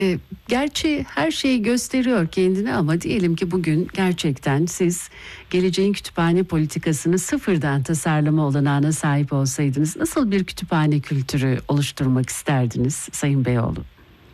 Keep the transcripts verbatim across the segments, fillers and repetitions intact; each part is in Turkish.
E, gerçi her şey gösteriyor kendini ama diyelim ki bugün gerçekten siz geleceğin kütüphane politikasını sıfırdan tasarlama olanağına sahip olsaydınız nasıl bir kütüphane kültürü oluşturmak isterdiniz Sayın Beyoğlu?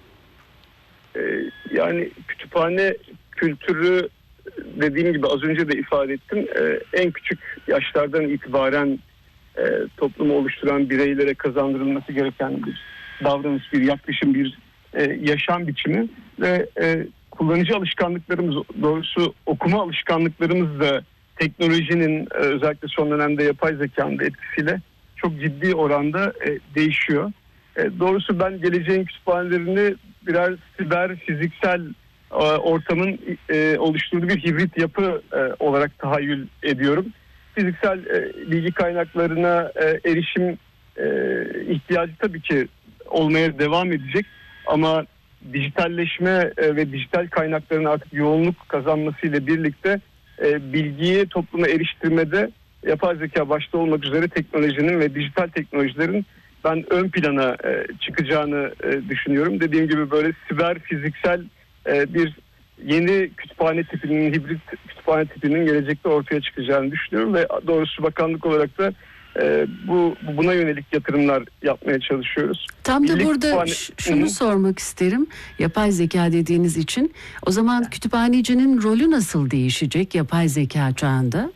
Ee, yani kütüphane kültürü dediğim gibi az önce de ifade ettim. Ee, en küçük yaşlardan itibaren e, toplumu oluşturan bireylere kazandırılması gereken bir davranış, bir yaklaşım, bir e, yaşam biçimi ve e, kullanıcı alışkanlıklarımız, doğrusu okuma alışkanlıklarımız da teknolojinin e, özellikle son dönemde yapay zekanın da etkisiyle çok ciddi oranda e, değişiyor. E, doğrusu ben geleceğin kütüphanelerini birer siber fiziksel e, ortamın e, oluşturduğu bir hibrit yapı e, olarak tahayyül ediyorum. Fiziksel e, bilgi kaynaklarına e, erişim e, ihtiyacı tabii ki olmaya devam edecek ama dijitalleşme e, ve dijital kaynakların artık yoğunluk kazanmasıyla birlikte e, bilgiyi topluma eriştirmede yapay zeka başta olmak üzere teknolojinin ve dijital teknolojilerin ben ön plana e, çıkacağını e, düşünüyorum. Dediğim gibi böyle siber fiziksel e, bir yeni kütüphane tipinin, hibrit kütüphane tipinin gelecekte ortaya çıkacağını düşünüyorum ve doğrusu bakanlık olarak da e, bu buna yönelik yatırımlar yapmaya çalışıyoruz. Tam da Milli burada kütüphane... ş- şunu sormak isterim. Yapay zeka dediğiniz için o zaman kütüphanecinin rolü nasıl değişecek yapay zeka çağında?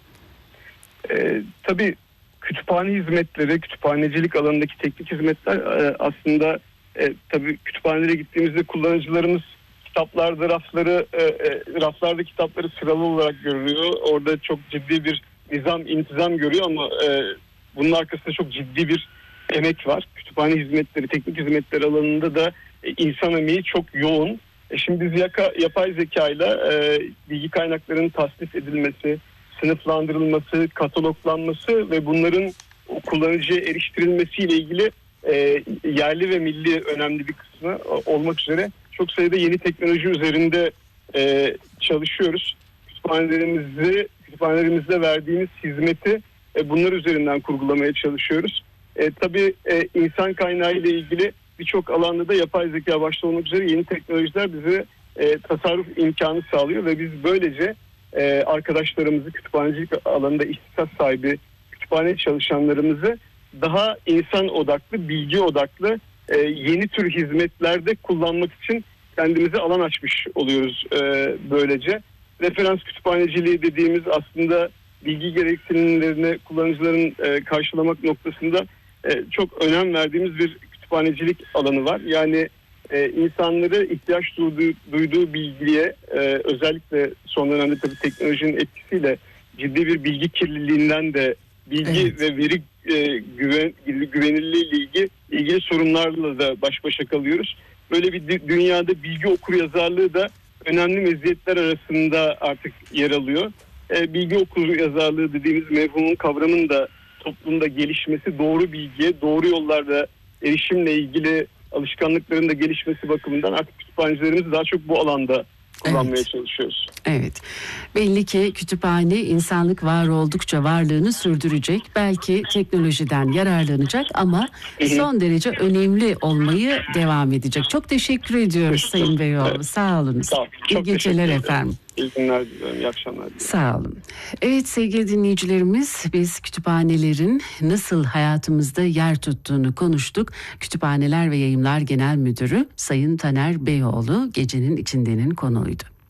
E, tabii kütüphane hizmetleri, kütüphanecilik alanındaki teknik hizmetler e, aslında e, tabii kütüphanelere gittiğimizde kullanıcılarımız kitaplarda rafları, e, e, raflarda kitapları sıralı olarak görüyor. Orada çok ciddi bir nizam, intizam görüyor ama e, bunun arkasında çok ciddi bir emek var. Kütüphane hizmetleri, teknik hizmetler alanında da e, insan emeği çok yoğun. E, şimdi biz yaka, yapay zekayla e, bilgi kaynaklarının tasnif edilmesi, sınıflandırılması, kataloglanması ve bunların kullanıcıya eriştirilmesiyle ilgili e, yerli ve milli önemli bir kısmı olmak üzere çok sayıda yeni teknoloji üzerinde e, çalışıyoruz. Kütüphanelerimizi, kütüphanelerimizde verdiğimiz hizmeti e, bunlar üzerinden kurgulamaya çalışıyoruz. E, tabii e, insan kaynağı ile ilgili birçok alanda da yapay zeka başta olmak üzere yeni teknolojiler bize e, tasarruf imkanı sağlıyor ve biz böylece e, arkadaşlarımızı, kütüphanecilik alanında ihtisas sahibi kütüphane çalışanlarımızı daha insan odaklı, bilgi odaklı e, yeni tür hizmetlerde kullanmak için kendimize alan açmış oluyoruz e, böylece. Referans kütüphaneciliği dediğimiz aslında bilgi gereksinimlerini kullanıcıların e, karşılamak noktasında e, çok önem verdiğimiz bir kütüphanecilik alanı var. Yani e, insanları ihtiyaç duyduğu, duyduğu bilgiye e, özellikle son dönemde tabii teknolojinin etkisiyle ciddi bir bilgi kirliliğinden de bilgi evet. ve veri e, güven, güvenilirliği ile ilgili, ilgili sorunlarla da baş başa kalıyoruz. Böyle bir dünyada bilgi okuryazarlığı da önemli meziyetler arasında artık yer alıyor. E, bilgi okuryazarlığı dediğimiz mevhumun, kavramın da toplumda gelişmesi, doğru bilgiye, doğru yollarda erişimle ilgili alışkanlıkların da gelişmesi bakımından artık kütüphanecilerimizi daha çok bu alanda kullanmaya evet. çalışıyoruz. Evet. Belli ki kütüphane insanlık var oldukça varlığını sürdürecek. Belki teknolojiden yararlanacak ama son derece önemli olmayı devam edecek. Çok teşekkür ediyoruz Sayın Beyoğlu. Evet. Sağ olun. Sağ olun. İyi geceler efendim. İyi günler diliyorum. İyi akşamlar diliyorum. Sağ olun. Evet sevgili dinleyicilerimiz, biz kütüphanelerin nasıl hayatımızda yer tuttuğunu konuştuk. Kütüphaneler ve Yayımlar Genel Müdürü Sayın Taner Beyoğlu gecenin içindenin konuğuydu.